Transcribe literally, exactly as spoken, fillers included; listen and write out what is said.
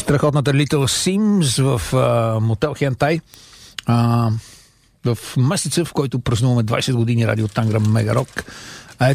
Страхотната Little Sims в а, Мотел Хентай. А, в месеца, в който празнуваме двайсет години радио Танграм Мега Рок.